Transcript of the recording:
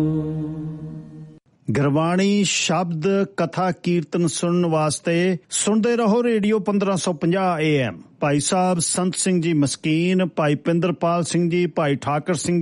ਗੁਰਬਾਣੀ ਸ਼ਬਦ ਕਥਾ ਕੀਰਤਨ ਸੁਣਨ ਵਾਸਤੇ ਸੁਣਦੇ ਰਹੋ radio 1550 AM। Bhai Sahib Sant Singh ji Maskeen, Bhai Pinderpal Singh ji, Bhai Thakur Singh